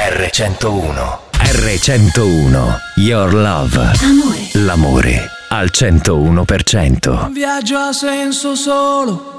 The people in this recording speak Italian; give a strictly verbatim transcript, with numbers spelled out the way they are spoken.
R centouno. R centouno. Your love. Amore. L'amore al centouno per cento. Un viaggio a senso solo,